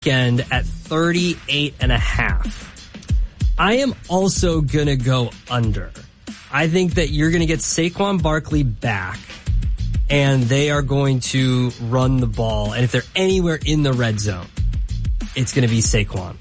weekend at 38.5. I am also going to go under. I think that you're going to get Saquon Barkley back, and they are going to run the ball. And if they're anywhere in the red zone, it's going to be Saquon.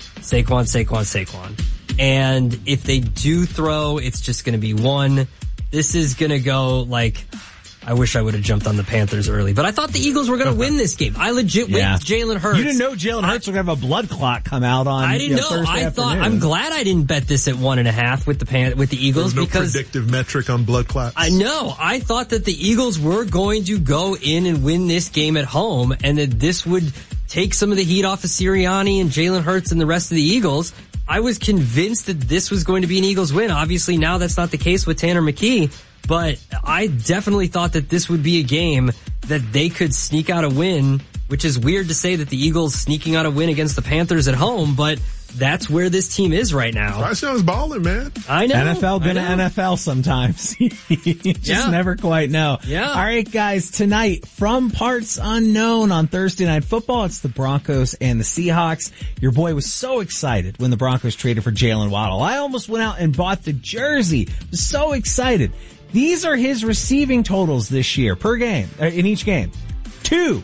And if they do throw, it's just going to be one. This is going to go like, I wish I would have jumped on the Panthers early, but I thought the Eagles were going to win this game. I legit went Jalen Hurts. You didn't know Jalen Hurts would have a blood clot come out on I didn't know. Thursday afternoon. I'm glad I didn't bet this at 1.5 with the Eagles. There's no because predictive metric on blood clots. I know. I thought that the Eagles were going to go in and win this game at home, and that this would take some of the heat off of Sirianni and Jalen Hurts and the rest of the Eagles. I was convinced that this was going to be an Eagles win. Obviously, now that's not the case with Tanner McKee. But I definitely thought that this would be a game that they could sneak out a win, which is weird to say that the Eagles sneaking out a win against the Panthers at home, but that's where this team is right now. Bryce Young's balling, man. I know. NFL been an NFL sometimes. You just never quite know. Yeah. All right, guys, tonight from parts unknown on Thursday Night Football, it's the Broncos and the Seahawks. Your boy was so excited when the Broncos traded for Jalen Waddle. I almost went out and bought the jersey. Was so excited. These are his receiving totals this year per game, in each game. 2,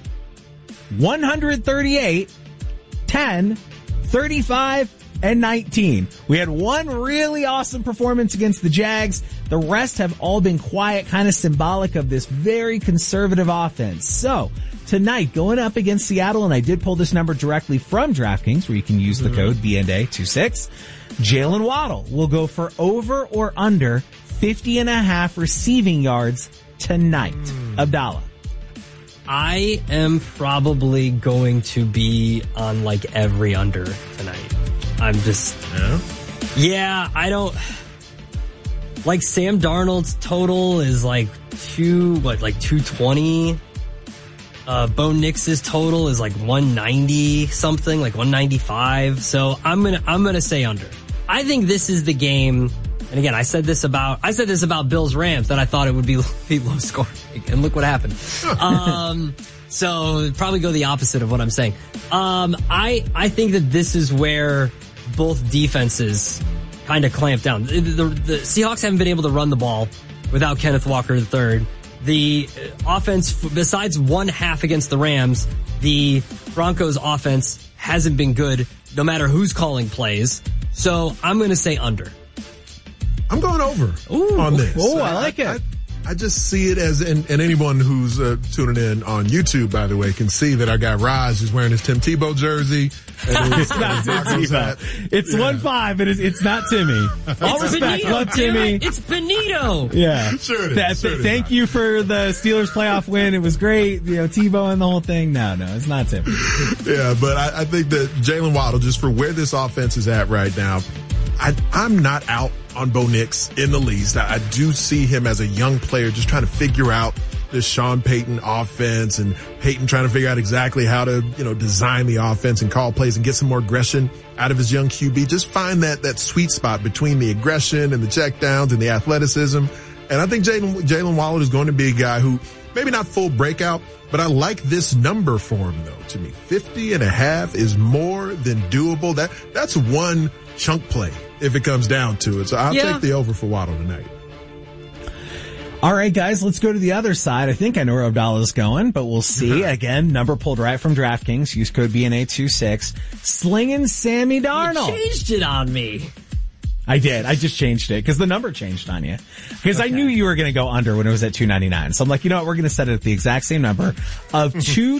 138, 10, 35, and 19. We had one really awesome performance against the Jags. The rest have all been quiet, kind of symbolic of this very conservative offense. So, tonight, going up against Seattle, and I did pull this number directly from DraftKings, where you can use the code BNDA26. Jalen Waddle will go for over or under 50.5 receiving yards tonight. Abdallah. I am probably going to be on like every under tonight. I'm just, I don't, like Sam Darnold's total is like 220. Bo Nix's total is like 190 something, like 195. So I'm gonna say under. I think this is the game. And again, I said this about Bills Rams, that I thought it would be low scoring, and look what happened. So probably go the opposite of what I'm saying. I think that this is where both defenses kind of clamp down. The Seahawks haven't been able to run the ball without Kenneth Walker III. The offense, besides one half against the Rams, the Broncos offense hasn't been good no matter who's calling plays. So I'm going to say under. I'm going over on this. Oh, I like it. I just see it as, and anyone who's tuning in on YouTube, by the way, can see that our guy Raj is wearing his Tim Tebow jersey. It's not Tim Tebow. It's 1-5, but it's not Timmy. All respect, love Timmy. It's Benito. Yeah. Sure it is. Thank you for the Steelers playoff win. It was great. Tebow and the whole thing. No, it's not Timmy. Yeah, but I think that Jalen Waddle, just for where this offense is at right now, I'm not out on Bo Nix in the least. I do see him as a young player just trying to figure out this Sean Payton offense, and Payton trying to figure out exactly how to, design the offense and call plays and get some more aggression out of his young QB. Just find that sweet spot between the aggression and the checkdowns and the athleticism. And I think Jalen Waddle is going to be a guy who maybe not full breakout, but I like this number for him though. To me, 50.5 is more than doable. That's one chunk play if it comes down to it. So I'll take the over for Waddle tonight. All right, guys, let's go to the other side. I think I know where Abdallah's going, but we'll see. Again, number pulled right from DraftKings. Use code BNA26. Slinging Sammy Darnold. You changed it on me. I did. I just changed it because the number changed on you. Because I knew you were going to go under when it was at 299. So I'm like, you know what? We're going to set it at the exact same number of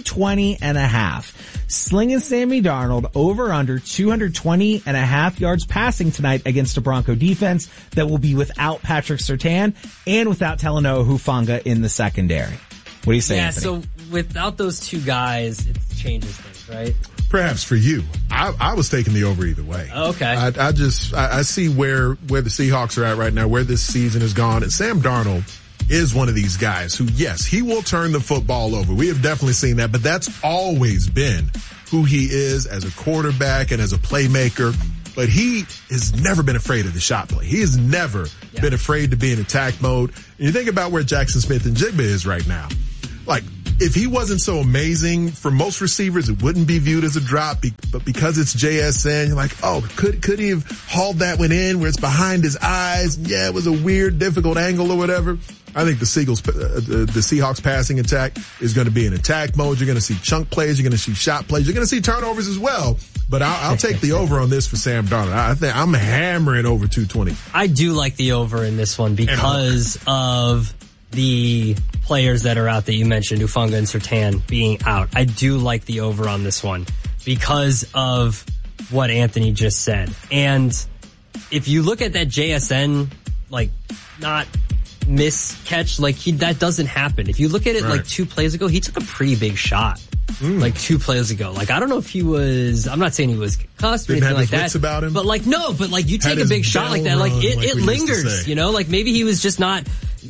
220.5. Slinging Sammy Darnold over under 220.5 yards passing tonight against a Bronco defense that will be without Patrick Surtain and without Talanoa Hufanga in the secondary. What do you say, Anthony? So without those two guys, it changes things, right? Perhaps for you. I was taking the over either way. Okay. I see where the Seahawks are at right now, where this season has gone. And Sam Darnold is one of these guys who, yes, he will turn the football over. We have definitely seen that, but that's always been who he is as a quarterback and as a playmaker. But he has never been afraid of the shot play. He has never been afraid to be in attack mode. And you think about where Jackson Smith and Jigba is right now. Like, if he wasn't so amazing, for most receivers, it wouldn't be viewed as a drop. But because it's JSN, you're like, oh, could he have hauled that one in where it's behind his eyes? Yeah, it was a weird, difficult angle or whatever. I think the Seahawks passing attack is going to be in attack mode. You're going to see chunk plays. You're going to see shot plays. You're going to see turnovers as well. But I'll take the over on this for Sam Darnold. I think I'm hammering over 220. I do like the over in this one because of the players that are out that you mentioned, Hufanga and Surtain being out. I do like the over on this one because of what Anthony just said. And if you look at that JSN, like, not miscatch, like that doesn't happen. If you look at it like 2 plays ago, he took a pretty big shot. Like 2 plays ago. Like, I don't know if I'm not saying he was concussed or anything like that. About him. But like, no, but like you take a big shot like that, like it lingers, you know, like maybe he was just not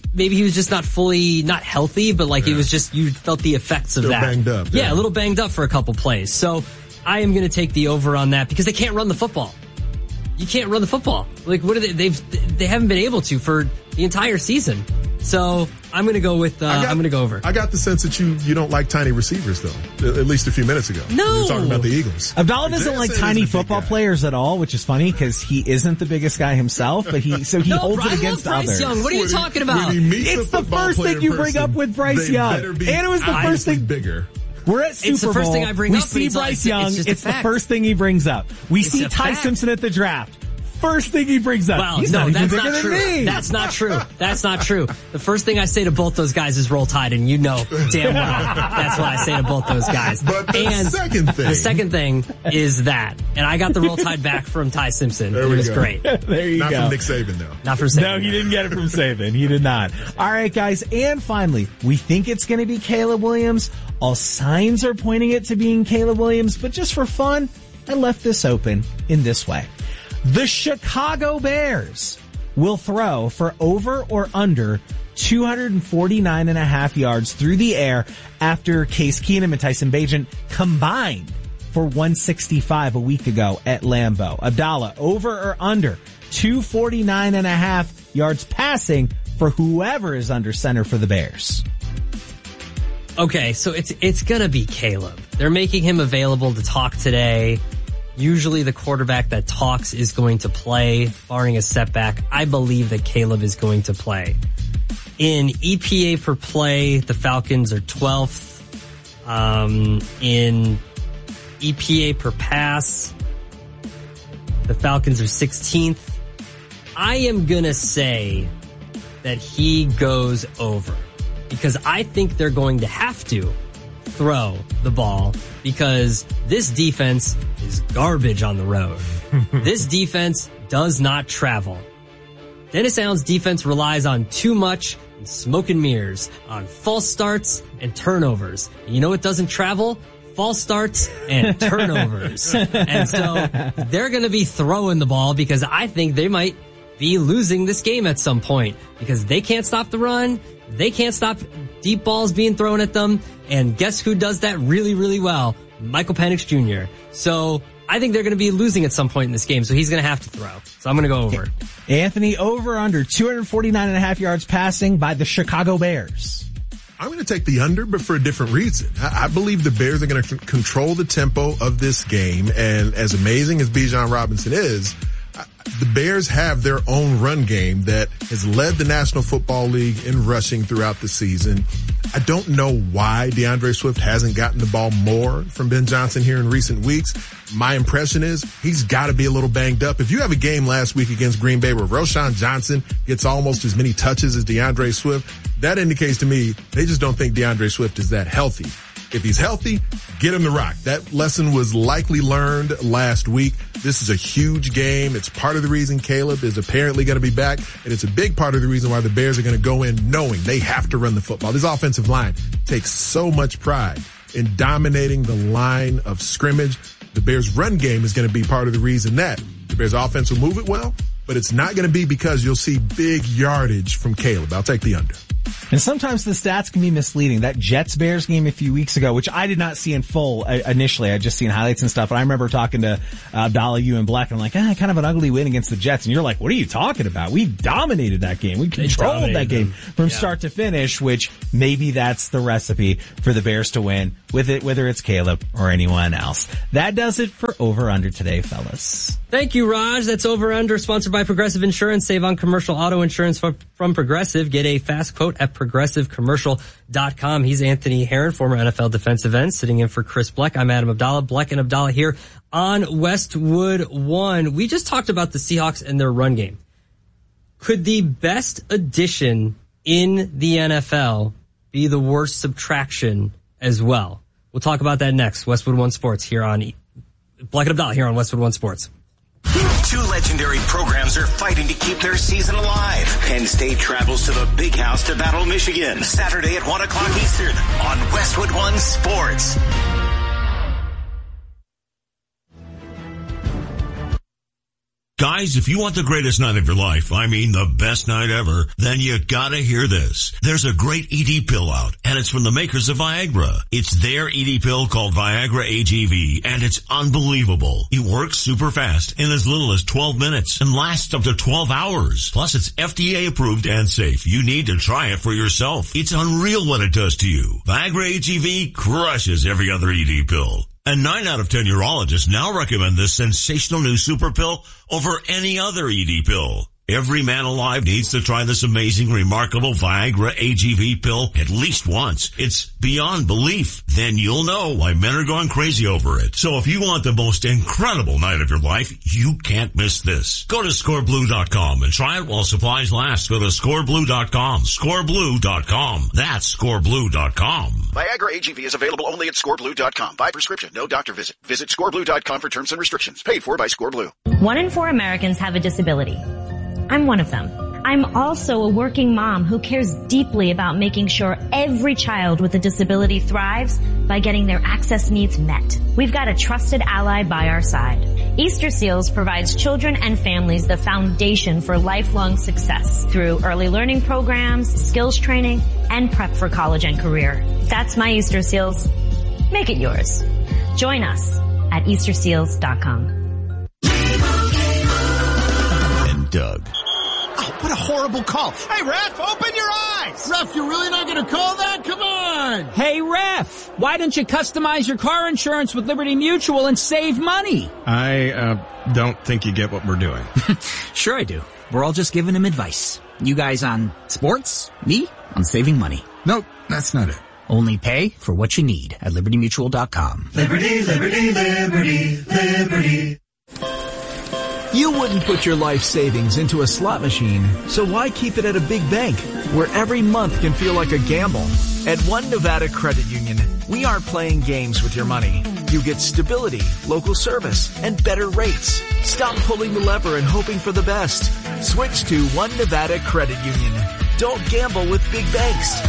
fully, not healthy, but like it was just, you felt the effects of that. Banged up. Yeah, a little banged up for a couple plays. So I am going to take the over on that because they can't run the football. You can't run the football. Like, what are they haven't been able to for the entire season. So I'm going to go with, I'm going to go over. I got the sense that you don't like tiny receivers though, at least a few minutes ago. No. We were talking about the Eagles. Abdallah doesn't like tiny football players at all, which is funny because he isn't the biggest guy himself, but he holds it against Bryce others. Young. What are you talking about? It's the first thing you bring up with Bryce Young. And it was the first thing. Bigger. We're at Super Bowl. It's the first thing I bring up. We see Bryce Young. It's the first thing he brings up. We see Ty Simpson at the draft. First thing he brings up. Well, He's no, not that's even not bigger than true. me. That's not true. That's not true. The first thing I say to both those guys is Roll Tide, and you know damn well that's what I say to both those guys. But the second thing is that, and I got the Roll Tide back from Ty Simpson. It was great. There you go. Not from Nick Saban, though. Not from Saban. No, he didn't get it from Saban. He did not. All right, guys. And finally, we think it's going to be Caleb Williams. All signs are pointing it to being Caleb Williams, but just for fun, I left this open in this way. The Chicago Bears will throw for over or under 249.5 yards through the air after Case Keenum and Tyson Bagent combined for 165 a week ago at Lambeau. Abdallah, over or under 249.5 yards passing for whoever is under center for the Bears. Okay, so it's gonna be Caleb. They're making him available to talk today. Usually the quarterback that talks is going to play, barring a setback. I believe that Caleb is going to play. In EPA per play, the Falcons are 12th. In EPA per pass, the Falcons are 16th. I am gonna say that he goes over because I think they're going to have to throw the ball because this defense is garbage on the road. This defense does not travel. Dennis Allen's defense relies on too much smoke and mirrors, on false starts and turnovers. And you know what doesn't travel? False starts and turnovers. And so they're going to be throwing the ball because I think they might be losing this game at some point because they can't stop the run. They can't stop deep balls being thrown at them. And guess who does that really, really well? Michael Penix Jr. So I think they're going to be losing at some point in this game. So he's going to have to throw. So I'm going to go over. Anthony, over under 249.5 yards passing by the Chicago Bears. I'm going to take the under, but for a different reason. I believe the Bears are going to control the tempo of this game. And as amazing as Bijan Robinson is, the Bears have their own run game that has led the National Football League in rushing throughout the season. I don't know why DeAndre Swift hasn't gotten the ball more from Ben Johnson here in recent weeks. My impression is he's got to be a little banged up. If you have a game last week against Green Bay where Roschon Johnson gets almost as many touches as DeAndre Swift, that indicates to me they just don't think DeAndre Swift is that healthy. If he's healthy, get him the rock. That lesson was likely learned last week. This is a huge game. It's part of the reason Caleb is apparently going to be back, and it's a big part of the reason why the Bears are going to go in knowing they have to run the football. This offensive line takes so much pride in dominating the line of scrimmage. The Bears' run game is going to be part of the reason that the Bears' offense will move it well, but it's not going to be because you'll see big yardage from Caleb. I'll take the under. And sometimes the stats can be misleading. That Jets-Bears game a few weeks ago, which I did not see in full initially. I just seen highlights and stuff. And I remember talking to Abdallah, you and Black, and I'm like, kind of an ugly win against the Jets. And you're like, what are you talking about? We dominated that game. We controlled that game from start to finish, which maybe that's the recipe for the Bears to win, with it, whether it's Caleb or anyone else. That does it for Over Under today, fellas. Thank you, Raj. That's Over Under, sponsored by Progressive Insurance. Save on commercial auto insurance from Progressive. Get a fast quote at progressivecommercial.com. He's Anthony Herron, former NFL defensive end, sitting in for Chris Bleck. I'm Adam Abdallah. Bleck and Abdallah here on Westwood One. We just talked about the Seahawks and their run game. Could the best addition in the NFL be the worst subtraction as well? We'll talk about that next. Westwood One Sports here on Bleck and Abdallah here on Westwood One Sports. Two legendary programs are fighting to keep their season alive. Penn State travels to the Big House to battle Michigan Saturday at 1 o'clock Eastern on Westwood One Sports. Guys, if you want the greatest night of your life, I mean the best night ever, then you gotta hear this. There's a great ED pill out, and it's from the makers of Viagra. It's their ED pill called Viagra AGV, and it's unbelievable. It works super fast in as little as 12 minutes and lasts up to 12 hours. Plus, it's FDA approved and safe. You need to try it for yourself. It's unreal what it does to you. Viagra AGV crushes every other ED pill. And 9 out of 10 urologists now recommend this sensational new super pill over any other ED pill. Every man alive needs to try this amazing, remarkable Viagra AGV pill at least once. It's beyond belief. Then you'll know why men are going crazy over it. So if you want the most incredible night of your life, you can't miss this. Go to scoreblue.com and try it while supplies last. Go to scoreblue.com. Scoreblue.com. That's scoreblue.com. Viagra AGV is available only at scoreblue.com. By prescription, no doctor visit. Visit scoreblue.com for terms and restrictions. Paid for by Scoreblue. 1 in 4 Americans have a disability. I'm one of them. I'm also a working mom who cares deeply about making sure every child with a disability thrives by getting their access needs met. We've got a trusted ally by our side. Easter Seals provides children and families the foundation for lifelong success through early learning programs, skills training, and prep for college and career. That's my Easter Seals. Make it yours. Join us at easterseals.com. Doug. Oh, what a horrible call. Hey, Ref, open your eyes. Ref, you're really not going to call that? Come on. Hey, Ref, why don't you customize your car insurance with Liberty Mutual and save money? I don't think you get what we're doing. Sure I do. We're all just giving him advice. You guys on sports, me on saving money. Nope, that's not it. Only pay for what you need at libertymutual.com. Liberty, liberty, liberty, liberty. You wouldn't put your life savings into a slot machine, so why keep it at a big bank where every month can feel like a gamble? At One Nevada Credit Union, we aren't playing games with your money. You get stability, local service, and better rates. Stop pulling the lever and hoping for the best. Switch to One Nevada Credit Union. Don't gamble with big banks.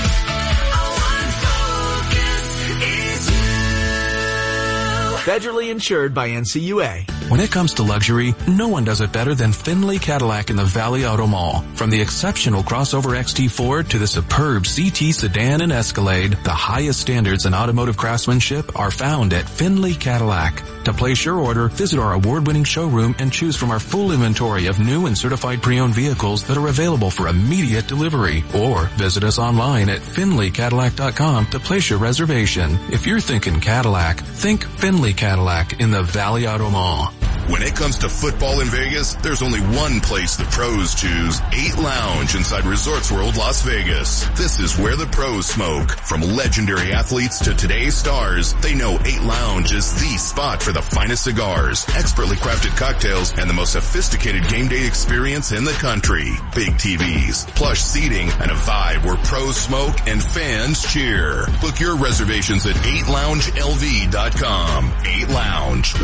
Federally insured by NCUA. When it comes to luxury, no one does it better than Findlay Cadillac in the Valley Auto Mall. From the exceptional crossover XT4 to the superb CT sedan and Escalade, the highest standards in automotive craftsmanship are found at Findlay Cadillac. To place your order, visit our award-winning showroom and choose from our full inventory of new and certified pre-owned vehicles that are available for immediate delivery. Or visit us online at FindlayCadillac.com to place your reservation. If you're thinking Cadillac, think Findlay Cadillac in the Valley Auto Mall. When it comes to football in Vegas, there's only one place the pros choose. 8 Lounge inside Resorts World Las Vegas. This is where the pros smoke. From legendary athletes to today's stars, they know 8 Lounge is the spot for the finest cigars, expertly crafted cocktails, and the most sophisticated game day experience in the country. Big TVs, plush seating, and a vibe where pros smoke and fans cheer. Book your reservations at 8loungelv.com. 8 Lounge, where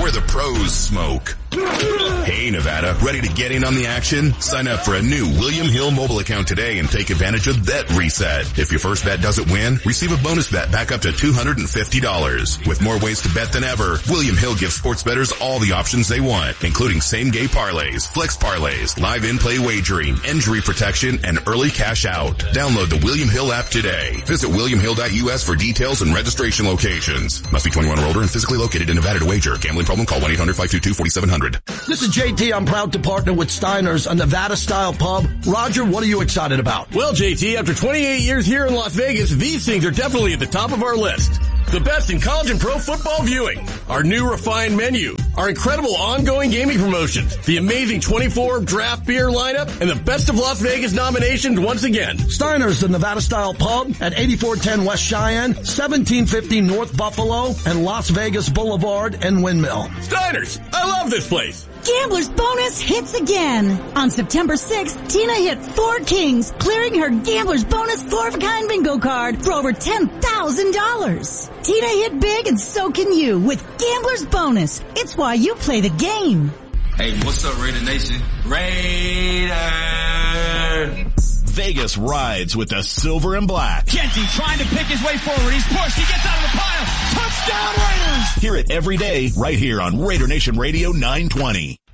where the pros smoke. Hey, Nevada, ready to get in on the action? Sign up for a new William Hill mobile account today and take advantage of Bet Reset. If your first bet doesn't win, receive a bonus bet back up to $250. With more ways to bet than ever, William Hill gives sports bettors all the options they want, including same-game parlays, flex parlays, live in-play wagering, injury protection, and early cash out. Download the William Hill app today. Visit williamhill.us for details and registration locations. Must be 21 or older and physically located in Nevada to wager. Gambling problem? Call 1-800-522-4700. This is JT. I'm proud to partner with Steiner's, a Nevada-style pub. Roger, what are you excited about? Well, JT, after 28 years here in Las Vegas, these things are definitely at the top of our list. The best in college and pro football viewing, our new refined menu, our incredible ongoing gaming promotions, the amazing 24 draft beer lineup, and the best of Las Vegas nominations once again. Steiner's, the Nevada-style pub at 8410 West Cheyenne, 1750 North Buffalo, and Las Vegas Boulevard and Windmill. Steiner's, I love this place. Gambler's Bonus hits again. On September 6th, Tina hit 4 kings, clearing her Gambler's Bonus 4-of-a-kind bingo card for over $10,000. Tina hit big and so can you with Gambler's Bonus. It's why you play the game. Hey, what's up, Raider Nation? Raiders! Vegas rides with the silver and black. Kenty trying to pick his way forward. He's pushed. He gets out of the pile. Touchdown, Raiders! Hear it every day right here on Raider Nation Radio 920.